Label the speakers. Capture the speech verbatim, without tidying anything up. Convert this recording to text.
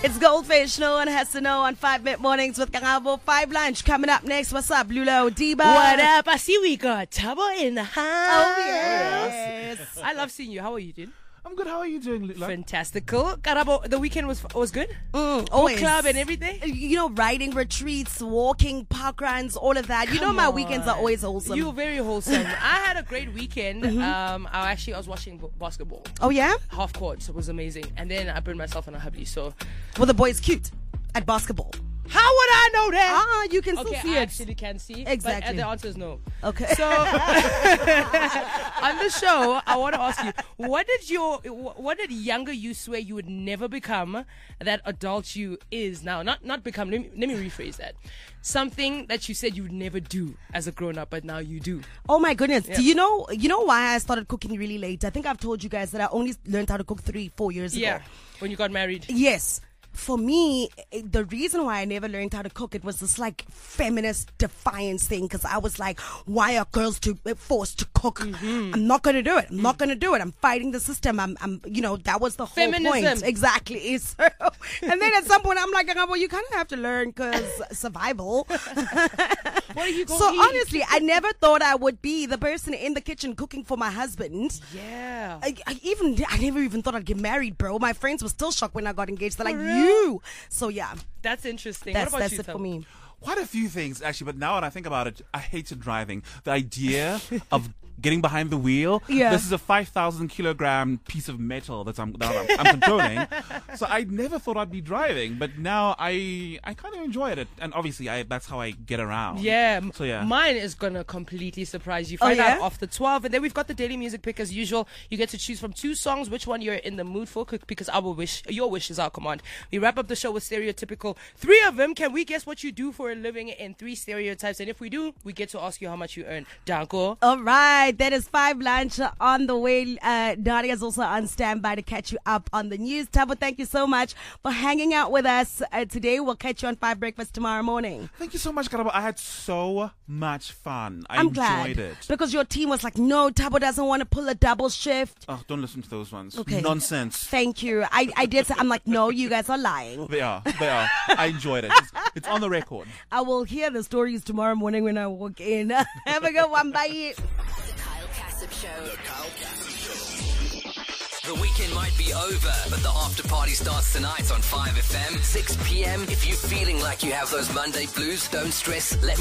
Speaker 1: It's Goldfish, no one has to know on five Mid Mornings with Kangabo. five Lunch coming up next. What's up, Lula Odiba?
Speaker 2: What up? I see we got Tabo in the house.
Speaker 1: Oh, yes.
Speaker 2: I love seeing you. How are you doing?
Speaker 3: I'm good. How are you doing, Lula?
Speaker 2: Fantastical. Karabo, the weekend was was good?
Speaker 1: Mm,
Speaker 2: Book
Speaker 1: always.
Speaker 2: club and everything?
Speaker 1: You know, riding retreats, walking, park runs, all of that. You know,
Speaker 2: Come
Speaker 1: my
Speaker 2: on.
Speaker 1: weekends are always wholesome.
Speaker 2: You're very wholesome. I had a great weekend.
Speaker 1: Mm-hmm.
Speaker 2: Um, I actually I was watching b- basketball.
Speaker 1: Oh, yeah?
Speaker 2: Half court. So it was amazing. And then I burned myself in a hubby. So
Speaker 1: Well, the boy's cute at basketball.
Speaker 2: how would I know that?
Speaker 1: Ah, you can still
Speaker 2: Okay,
Speaker 1: see
Speaker 2: I
Speaker 1: it.
Speaker 2: actually can see.
Speaker 1: Exactly.
Speaker 2: But the answer is no.
Speaker 1: Okay.
Speaker 2: So on the show, I want to ask you, what did your what did younger you swear you would never become that adult you is now? Not not become. Let me, let me rephrase that. Something that you said you would never do as a grown up, but now you do.
Speaker 1: Oh my goodness.
Speaker 2: Yeah.
Speaker 1: Do you know you know why I started cooking really late? I think I've told you guys that I only learned how to cook three, four years
Speaker 2: Yeah,
Speaker 1: ago.
Speaker 2: when you got married.
Speaker 1: Yes. For me, eh, the reason why I never learned how to cook, it was this like feminist defiance thing. Because I was like, why are girls to, eh, forced to cook?
Speaker 2: Mm-hmm.
Speaker 1: I'm not going to do it. I'm not going to do it. I'm fighting the system. I'm, I'm, you know, that was the whole
Speaker 2: Feminism.
Speaker 1: point. Exactly. So, and then at some point, I'm like, well, you kind of have to learn because survival.
Speaker 2: What are you going
Speaker 1: So
Speaker 2: to eat?
Speaker 1: honestly, I never thought I would be the person in the kitchen cooking for my husband.
Speaker 2: Yeah.
Speaker 1: I, I even I never even thought I'd get married, bro. My friends were still shocked when I got engaged. They're like,
Speaker 2: For real?
Speaker 1: you. So yeah,
Speaker 2: That's interesting.
Speaker 1: that's
Speaker 2: what about
Speaker 1: that's
Speaker 2: you,
Speaker 1: it for
Speaker 2: Tom?
Speaker 1: me.
Speaker 3: Quite a few things, actually, but now when I think about it, I hated driving. The idea of getting behind the wheel.
Speaker 1: Yeah.
Speaker 3: This is a five thousand kilogram piece of metal that I'm, that I'm, I'm controlling. So I never thought I'd be driving, but now I I kind of enjoy it. And obviously, I that's how I get around.
Speaker 2: Yeah.
Speaker 3: So, yeah.
Speaker 2: Mine is going to completely surprise you.
Speaker 1: Oh,
Speaker 2: Find
Speaker 1: yeah?
Speaker 2: out after twelve. And then we've got the daily music pick as usual. You get to choose from two songs, which one you're in the mood for, c- because our wish, your wish is our command. We wrap up the show with stereotypical three of them. Can we guess what you do for a living in three stereotypes? And if we do, we get to ask you how much you earn. Danko.
Speaker 1: All right, that is five lunch on the way. Uh, Nadia's also on standby to catch you up on the news. Tabo, thank you so much for hanging out with us uh, today. We'll catch you on Five Breakfast tomorrow morning.
Speaker 3: Thank you so much, Karabo. I had so much fun. I
Speaker 1: I'm
Speaker 3: enjoyed
Speaker 1: glad
Speaker 3: it.
Speaker 1: because your team was like, no, Tabo doesn't want to pull a double shift.
Speaker 3: Oh, don't listen to those ones.
Speaker 1: Okay.
Speaker 3: Nonsense.
Speaker 1: Thank you. I, I did say, I'm like, no, you guys are lying.
Speaker 3: They are. They are. I enjoyed it. It's, it's on the record.
Speaker 1: I will hear the stories tomorrow morning when I walk in. Have a good one. Bye.
Speaker 4: The Kyle Kassim Show.
Speaker 5: The Kyle Kassim Show. The weekend might be over, but the after party starts tonight on five F M, six p.m. If you're feeling like you have those Monday blues, don't stress. Let